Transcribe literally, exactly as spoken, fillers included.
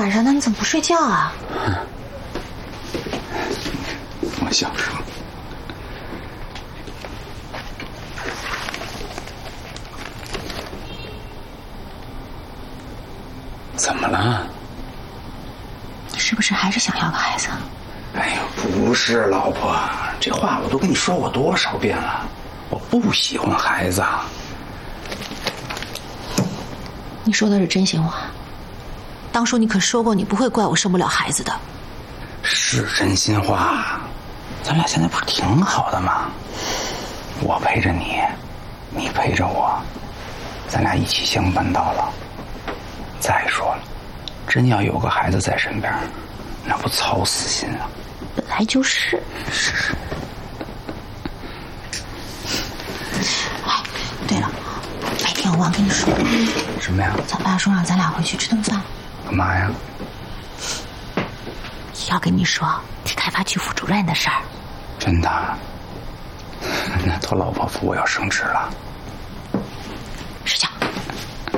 晚上的，你怎么不睡觉啊？ 我想说，怎么了？ 你是不是还是想要个孩子？ 哎呦，不是，老婆，这话我都跟你说过多少遍了，我不喜欢孩子。 你说的是真心话。当初你可说过你不会怪我生不了孩子的。 是真心话，咱俩现在不是挺好的吗？我陪着你，你陪着我，咱俩一起相伴到老。再说了，真要有个孩子在身边，那不操死心啊！ 本来就是。 是。 哎，对了，白天我忘跟你说了。 什么呀？ 咱爸说让咱俩回去吃顿饭。 干嘛呀？ 要跟你说替开发区副主任的事儿。 真的？那托老婆扶我要升职了。